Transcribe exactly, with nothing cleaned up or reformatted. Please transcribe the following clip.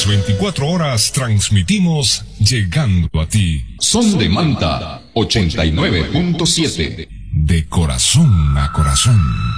Las veinticuatro horas transmitimos llegando a ti. Son de Manta, ochenta y nueve punto siete. De corazón a corazón.